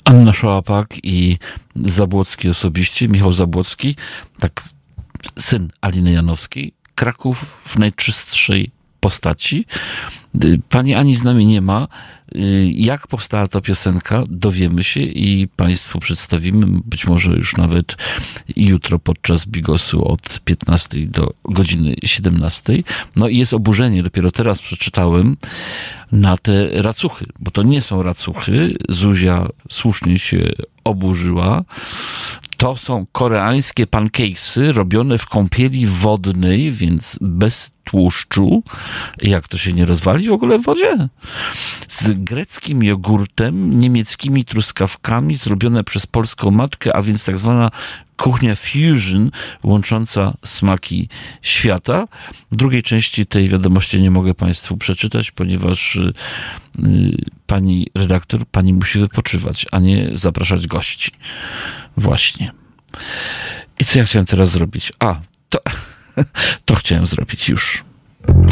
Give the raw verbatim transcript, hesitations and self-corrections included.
Anna Szłapak i Zabłocki osobiście, Michał Zabłocki, tak syn Aliny Janowskiej, Kraków w najczystszej postaci. Pani Ani z nami nie ma. Jak powstała ta piosenka, dowiemy się i Państwu przedstawimy, być może już nawet jutro podczas Bigosu od piętnastej do godziny siedemnastej. No i jest oburzenie, dopiero teraz przeczytałem, na te racuchy, bo to nie są racuchy. Zuzia słusznie się oburzyła. To są koreańskie pancakesy robione w kąpieli wodnej, więc bez tłuszczu. Jak to się nie rozwali w ogóle w wodzie? Z greckim jogurtem, niemieckimi truskawkami, zrobione przez polską matkę, a więc tak zwana kuchnia fusion, łącząca smaki świata. Drugiej części tej wiadomości nie mogę Państwu przeczytać, ponieważ y, pani redaktor, pani musi wypoczywać, a nie zapraszać gości. Właśnie. I co ja chciałem teraz zrobić? A, to, to chciałem zrobić już.